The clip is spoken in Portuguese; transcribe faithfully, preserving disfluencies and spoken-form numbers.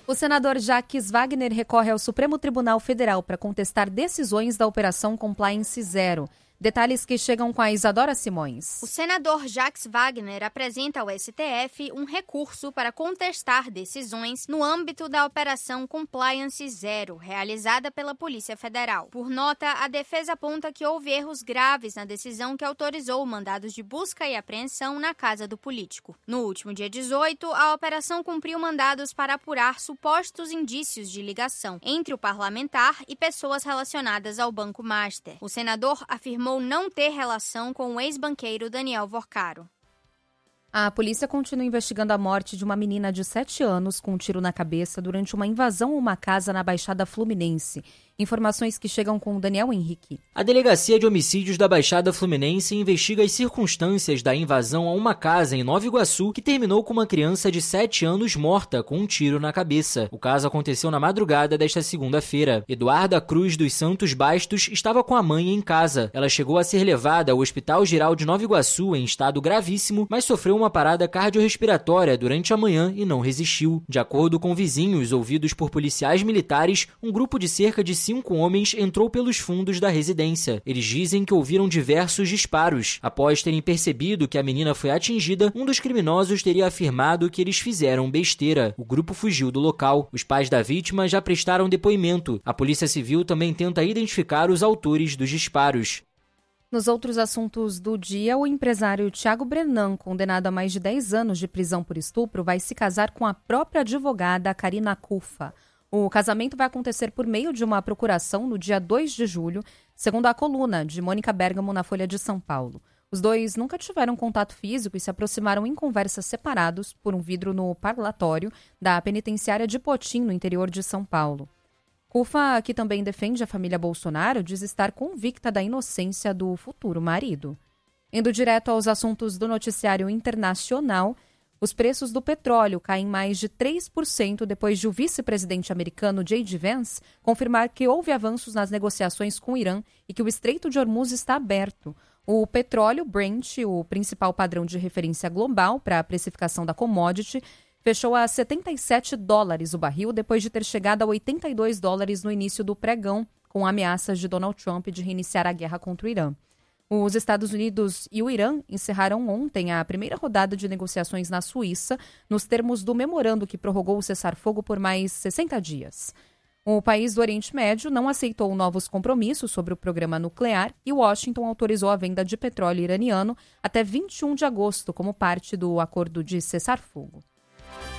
O senador Jacques Wagner recorre ao Supremo Tribunal Federal para contestar decisões da Operação Compliance Zero. Detalhes que chegam com a Isadora Simões. O senador Jacques Wagner apresenta ao S T F um recurso para contestar decisões no âmbito da Operação Compliance Zero, realizada pela Polícia Federal. Por nota, a defesa aponta que houve erros graves na decisão que autorizou mandados de busca e apreensão na casa do político. No último dia dezoito, a operação cumpriu mandados para apurar supostos indícios de ligação entre o parlamentar e pessoas relacionadas ao Banco Master. O senador afirmou não ter relação com o ex-banqueiro Daniel Vorcaro. A polícia continua investigando a morte de uma menina de sete anos com um tiro na cabeça durante uma invasão a uma casa na Baixada Fluminense. Informações que chegam com Daniel Henrique. A Delegacia de Homicídios da Baixada Fluminense investiga as circunstâncias da invasão a uma casa em Nova Iguaçu que terminou com uma criança de sete anos morta com um tiro na cabeça. O caso aconteceu na madrugada desta segunda-feira. Eduarda Cruz dos Santos Bastos estava com a mãe em casa. Ela chegou a ser levada ao Hospital Geral de Nova Iguaçu em estado gravíssimo, mas sofreu uma parada cardiorrespiratória durante a manhã e não resistiu. De acordo com vizinhos ouvidos por policiais militares, um grupo de cerca de cinco homens entrou pelos fundos da residência. Eles dizem que ouviram diversos disparos. Após terem percebido que a menina foi atingida, um dos criminosos teria afirmado que eles fizeram besteira. O grupo fugiu do local. Os pais da vítima já prestaram depoimento. A Polícia Civil também tenta identificar os autores dos disparos. Nos outros assuntos do dia, o empresário Thiago Brenan, condenado a mais de dez anos de prisão por estupro, vai se casar com a própria advogada Karina Cufa. O casamento vai acontecer por meio de uma procuração no dia dois de julho, segundo a coluna de Mônica Bergamo na Folha de São Paulo. Os dois nunca tiveram contato físico e se aproximaram em conversas separados por um vidro no parlatório da penitenciária de Potim, no interior de São Paulo. Cufa, que também defende a família Bolsonaro, diz estar convicta da inocência do futuro marido. Indo direto aos assuntos do noticiário internacional, os preços do petróleo caem mais de três por cento depois de o vice-presidente americano J D Vance confirmar que houve avanços nas negociações com o Irã e que o Estreito de Hormuz está aberto. O petróleo Brent, o principal padrão de referência global para a precificação da commodity, fechou a setenta e sete dólares o barril depois de ter chegado a oitenta e dois dólares no início do pregão, com ameaças de Donald Trump de reiniciar a guerra contra o Irã. Os Estados Unidos e o Irã encerraram ontem a primeira rodada de negociações na Suíça, nos termos do memorando que prorrogou o cessar-fogo por mais sessenta dias. O país do Oriente Médio não aceitou novos compromissos sobre o programa nuclear e Washington autorizou a venda de petróleo iraniano até vinte e um de agosto como parte do acordo de cessar-fogo.